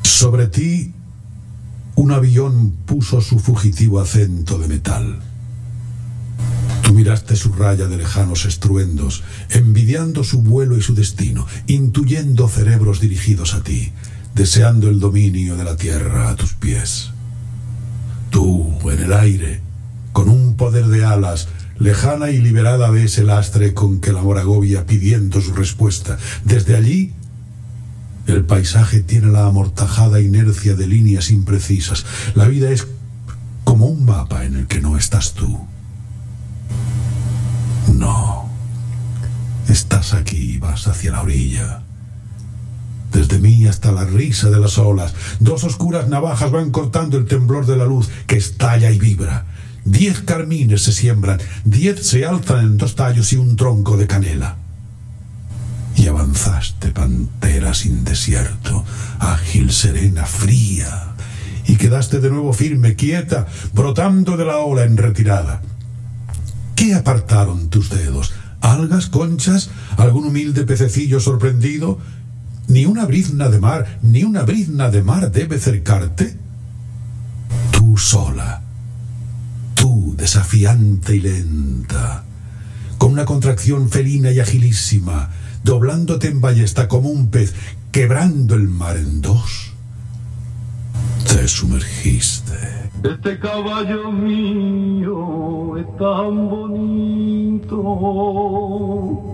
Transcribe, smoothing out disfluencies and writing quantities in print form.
Sobre ti, un avión puso su fugitivo acento de metal. Tú miraste su raya de lejanos estruendos, envidiando su vuelo y su destino, intuyendo cerebros dirigidos a ti, deseando el dominio de la tierra a tus pies. Tú, en el aire, con un poder de alas, lejana y liberada de ese lastre con que el amor agobia pidiendo su respuesta. Desde allí, el paisaje tiene la amortajada inercia de líneas imprecisas. La vida es como un mapa en el que no estás tú. No. Estás aquí, vas hacia la orilla. Desde mí hasta la risa de las olas, 2 oscuras navajas van cortando el temblor de la luz que estalla y vibra. 10 carmines se siembran, 10 se alzan en 2 tallos y un tronco de canela. Y avanzaste, pantera sin desierto, ágil, serena, fría, y quedaste de nuevo firme, quieta, brotando de la ola en retirada. ¿Qué apartaron tus dedos? ¿Algas, conchas, algún humilde pececillo sorprendido? ¿Ni una brizna de mar, ni una brizna de mar debe cercarte? Tú sola, tú desafiante y lenta, con una contracción felina y agilísima, doblándote en ballesta como un pez, quebrando el mar en 2, te sumergiste. Este caballo mío es tan bonito